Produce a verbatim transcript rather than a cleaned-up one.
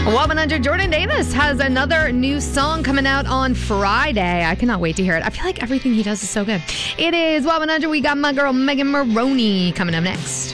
Well, one hundred, Jordan Davis has another new song coming out on Friday. I cannot wait to hear it. I feel like everything he does is so good. It is Well one hundred. We got my girl Megan Maroney coming up next.